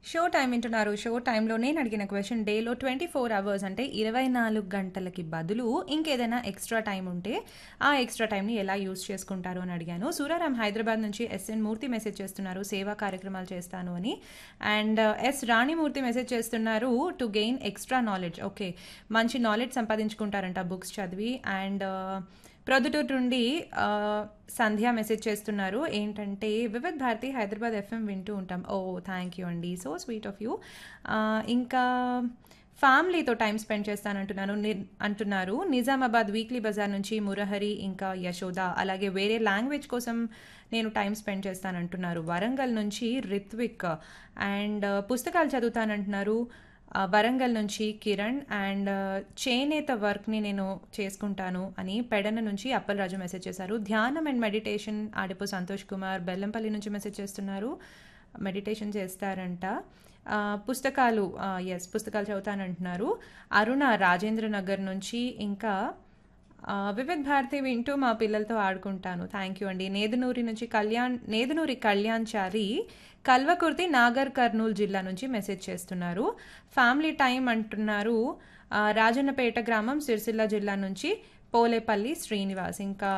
Show time వింటున్నారు. Show టైంలో నేను అడిగిన క్వశ్చన్ డేలో 24 అవర్స్ అంటే 24 గంటలకి బదులు ఇంకేదైనా ఎక్స్ట్రా టైం ఉంటే ఆ ఎక్స్ట్రా టైంని ఎలా యూజ్ చేసుకుంటారు అని అడిగాను. సూరారాం హైదరాబాద్ నుంచి ఎస్ఎన్ మూర్తి మెసేజ్ చేస్తున్నారు సేవా కార్యక్రమాలు చేస్తాను అని. అండ్ ఎస్ రాణిమూర్తి మెసేజ్ చేస్తున్నారు to gain extra knowledge. Okay, మంచి నాలెడ్జ్ సంపాదించుకుంటారంట బుక్స్ చదివి. అండ్ ప్రొద్దుటూరు నుండి సంధ్య మెసేజ్ చేస్తున్నారు ఏంటంటే వివిధ్ భారతి హైదరాబాద్ ఎఫ్ఎం వింటూ ఉంటాం. ఓ థ్యాంక్ యూ అండి, సో స్వీట్ ఆఫ్ యూ. ఇంకా ఫ్యామిలీతో టైం స్పెండ్ చేస్తానంటున్నాను అంటున్నారు నిజామాబాద్ వీక్లీ బజార్ నుంచి మురహరి ఇంకా యశోద. అలాగే వేరే లాంగ్వేజ్ కోసం నేను టైం స్పెండ్ చేస్తానంటున్నారు వరంగల్ నుంచి రిత్విక్. అండ్ పుస్తకాలు చదువుతానంటున్నారు వరంగల్ నుంచి కిరణ్. అండ్ చేనేత వర్క్ని నేను చేసుకుంటాను అని పెడన నుంచి అప్పలరాజు మెసేజ్ చేశారు. ధ్యానం అండ్ మెడిటేషన్ ఆడిపు సంతోష్ కుమార్ బెల్లంపల్లి నుంచి మెసేజ్ చేస్తున్నారు మెడిటేషన్ చేస్తారంట. పుస్తకాలు పుస్తకాలు చదువుతానంటున్నారు అరుణ రాజేంద్ర నగర్ నుంచి. ఇంకా వివిధ్ భారతి వింటూ మా పిల్లలతో ఆడుకుంటాను. థ్యాంక్ యూ అండి. నేదునూరి కళ్యాణ్ చారి కల్వకుర్తి నాగర్ కర్నూలు జిల్లా నుంచి మెసేజ్ చేస్తున్నారు ఫ్యామిలీ టైం అంటున్నారు రాజన్నపేట గ్రామం సిరిసిల్ల జిల్లా నుంచి పోలేపల్లి శ్రీనివాస్. ఇంకా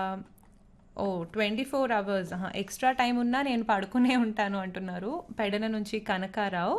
24 అవర్స్ ఎక్స్ట్రా టైం ఉన్నా నేను పడుకునే ఉంటాను అంటున్నారు పెడన నుంచి కనకారావు.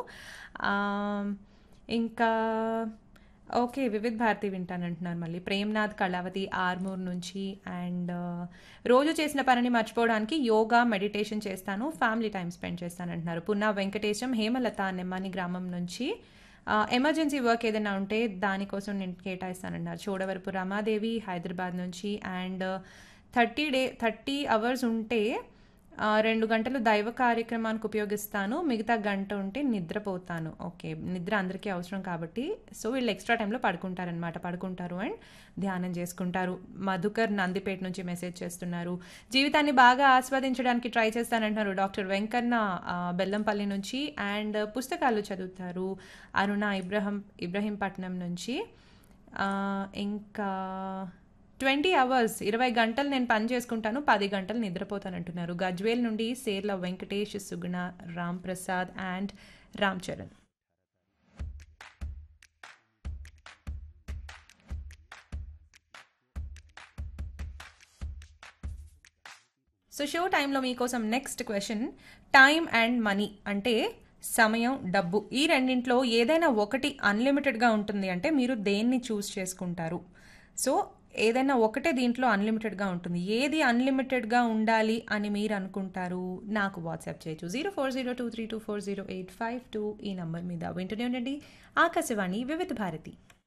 ఇంకా ఓకే వివిధ్ భారతి వింటానంటున్నారు మళ్ళీ ప్రేమ్నాథ్ కళావతి ఆర్మూర్ నుంచి. అండ్ రోజు చేసిన పనిని మర్చిపోవడానికి యోగా మెడిటేషన్ చేస్తాను family time spend చేస్తానంటున్నారు Punna Venkatesham Hemalatha Nemmani గ్రామం నుంచి. ఎమర్జెన్సీ వర్క్ ఏదైనా ఉంటే దానికోసం నేను కేటాయిస్తానన్నారు చోడవరపు రమాదేవి హైదరాబాద్ నుంచి. అండ్ 30 అవర్స్ ఉంటే 2 గంటలు దైవ కార్యక్రమానికి ఉపయోగిస్తాను మిగతా గంట ఉంటే నిద్రపోతాను. ఓకే, నిద్ర అందరికీ అవసరం కాబట్టి సో వీళ్ళు ఎక్స్ట్రా టైంలో పడుకుంటారు అండ్ ధ్యానం చేసుకుంటారు. మధుకర్ నందిపేట నుంచి మెసేజ్ చేస్తున్నారు జీవితాన్ని బాగా ఆస్వాదించడానికి ట్రై చేస్తానంటున్నారు డాక్టర్ వెంకన్న బెల్లంపల్లి నుంచి. అండ్ పుస్తకాలు చదువుతారు అరుణ ఇబ్రహీంపట్నం నుంచి. ఇంకా 20 అవర్స్ 20 గంటలు నేను పని చేసుకుంటాను 10 గంటలు నిద్రపోతానంటున్నారు గజ్వేల్ నుండి సేర్ల వెంకటేష్ సుగుణ Ram Prasad and Ram Charan. So show టైంలో మీకోసం next question time and money అంటే సమయం డబ్బు ఈ రెండింటిలో ఏదైనా ఒకటి అన్లిమిటెడ్గా ఉంటుంది అంటే మీరు దేన్ని చూస్ చేసుకుంటారు? సో ఏదైనా ఒకటే దీంట్లో అన్లిమిటెడ్గా ఉంటుంది, ఏది అన్లిమిటెడ్గా ఉండాలి అని మీరు అనుకుంటారు? నాకు వాట్సాప్ చేయొచ్చు 0402324085 ఈ నంబర్ మీద. వింటూనే ఉండండి ఆకాశవాణి వివిధ భారతి.